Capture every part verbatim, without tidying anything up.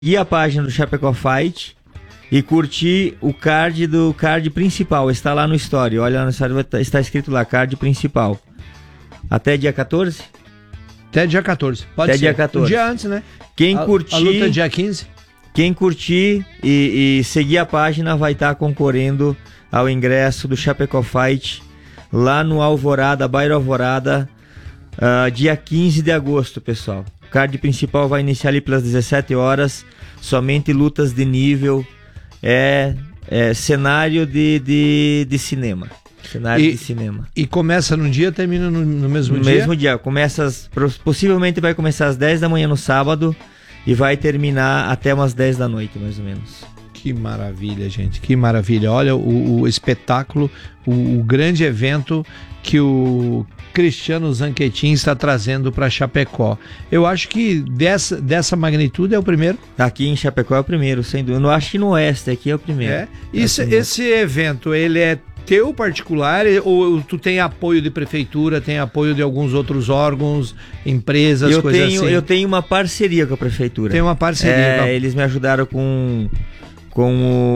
ir a página do Chapecó Fight e curtir o card do card principal. Está lá no story. Olha no story, está escrito lá, card principal. Até dia quatorze? Até dia quatorze. Pode Até ser. dia quatorze. Um dia antes, né? Quem a, curtir... A luta é dia quinze. Quem curtir e, e seguir a página vai estar concorrendo ao ingresso do Chapecó Fight lá no Alvorada, bairro Alvorada, uh, dia quinze de agosto, pessoal. O card principal vai iniciar ali pelas dezessete horas, somente lutas de nível, é, é cenário de, de, de cinema. Cenário e, de cinema. E começa num dia, termina no, no mesmo no dia? No mesmo dia. Começa as, possivelmente vai começar às dez da manhã no sábado e vai terminar até umas dez da noite, mais ou menos. Que maravilha, gente, que maravilha. Olha o, o espetáculo, o, o grande evento que o Cristiano Zanquetin está trazendo para Chapecó. Eu acho que dessa, dessa magnitude é o primeiro. Aqui em Chapecó é o primeiro, sem dúvida. Eu não acho que no Oeste aqui é o primeiro. É? Isso, é o primeiro. Esse evento, ele é teu particular ou tu tem apoio de prefeitura, tem apoio de alguns outros órgãos, empresas, eu coisas tenho, assim? Eu tenho uma parceria com a prefeitura. Tem uma parceria. É, com... Eles me ajudaram com, com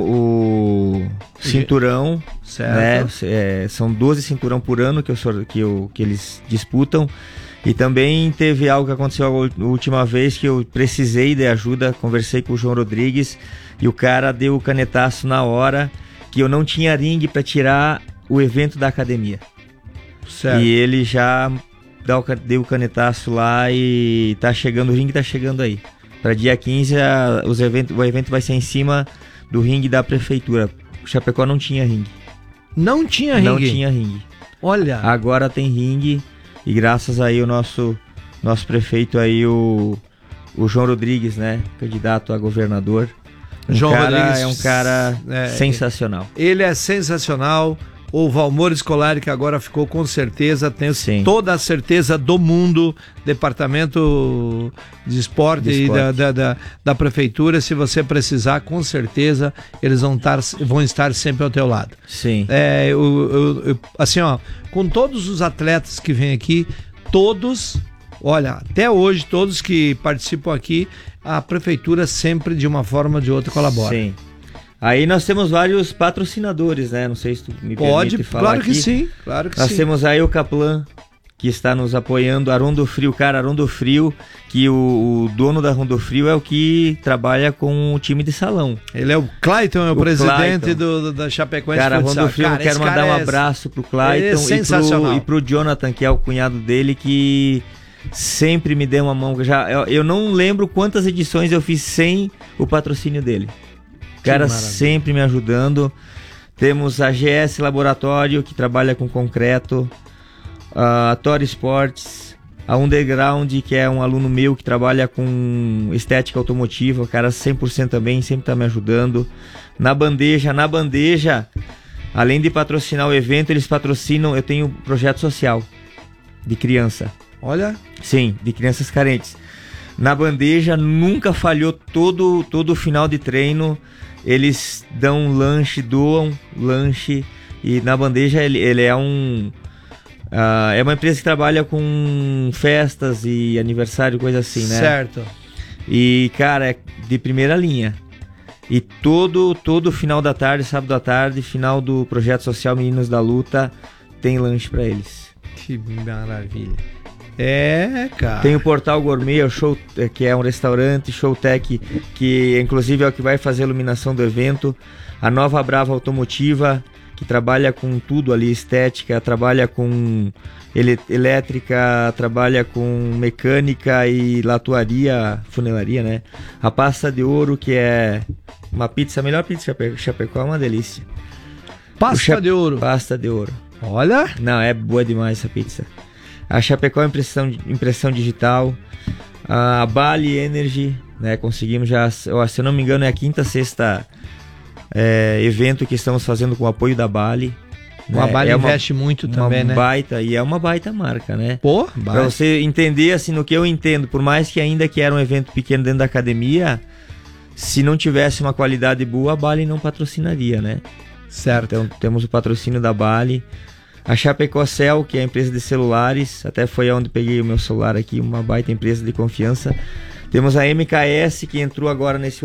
o, o cinturão. Certo. Né? É, são doze cinturão por ano que, eu, que, eu, que eles disputam. E também teve algo que aconteceu a última vez que eu precisei de ajuda, conversei com o João Rodrigues e o cara deu o canetaço na hora que eu não tinha ringue para tirar o evento da academia. Certo. E ele já deu o canetaço lá e tá chegando, o ringue tá chegando aí. Para dia quinze a, os eventos, o evento vai ser em cima do ringue da prefeitura. O Chapecó não tinha ringue. Não tinha ringue? Não tinha ringue. Olha. Agora tem ringue e graças aí o nosso, nosso prefeito aí, o, o João Rodrigues, né? Candidato a governador. Um João cara, Rodrigues é um cara é, sensacional. Ele é sensacional. O Valmor Scolari, que agora ficou com certeza, tem Sim. toda a certeza do mundo, departamento de esporte, de esporte. E da, da, da, da prefeitura, se você precisar, com certeza eles vão estar, vão estar sempre ao teu lado. Sim. É, eu, eu, eu, assim, ó, com todos os atletas que vêm aqui, todos, olha, até hoje, todos que participam aqui, a prefeitura sempre de uma forma ou de outra colabora. Sim. Aí nós temos vários patrocinadores, né? Não sei se tu me Pode, permite falar claro aqui. que sim, claro que nós sim. temos aí o Kaplan, que está nos apoiando, a Rondo Frio, cara, a Rondo Frio, que o, o dono da Rondo Frio é o que trabalha com o time de salão. Ele é o Clayton, é o, o presidente do, do, da Chapecoense Cara, Futsal. Rondo Frio, cara, eu quero mandar um é... abraço pro Clayton é sensacional. E, pro, e pro Jonathan, que é o cunhado dele, que sempre me deu uma mão. Já, eu, eu não lembro quantas edições eu fiz sem o patrocínio dele. Cara, sempre me ajudando. Temos a G S Laboratório, que trabalha com concreto, a Tori Sports, a Underground, que é um aluno meu que trabalha com estética automotiva, cara, cem por cento também, sempre tá me ajudando. Na Bandeja, na Bandeja, além de patrocinar o evento, eles patrocinam, eu tenho projeto social de criança. Olha. Sim, de crianças carentes. Na Bandeja nunca falhou todo todo final de treino. Eles dão lanche, doam lanche. E na Bandeja ele, ele é um... Uh, é uma empresa que trabalha com festas e aniversário, coisa assim, né? Certo. E, cara, é de primeira linha. E todo, todo final da tarde, sábado à tarde, final do Projeto Social Meninos da Luta, tem lanche pra eles. Que maravilha. É, cara. Tem o Portal Gourmet, o show, que é um restaurante, Showtech, que inclusive é o que vai fazer a iluminação do evento. A Nova Brava Automotiva, que trabalha com tudo ali, estética, trabalha com ele, elétrica, trabalha com mecânica e latuaria, funelaria, né? A Pasta de Ouro, que é uma pizza, a melhor pizza de Chapecó, é uma delícia. Pasta Cha- de Ouro. Pasta de Ouro. Olha. Não, é boa demais essa pizza. A Chapecó impressão, impressão digital, a Bali Energy, né? Conseguimos já, se eu não me engano, é a quinta, sexta é, evento que estamos fazendo com o apoio da Bali. Né? A Bali é uma, investe muito também, uma né? Baita, e é uma baita marca, né? Pô, pra você entender, assim, no que eu entendo, por mais que ainda que era um evento pequeno dentro da academia, se não tivesse uma qualidade boa, a Bali não patrocinaria, né? Certo. Então temos o patrocínio da Bali. A Chapecocel, que é a empresa de celulares, até foi onde peguei o meu celular aqui, uma baita empresa de confiança. Temos a M K S que entrou agora nesse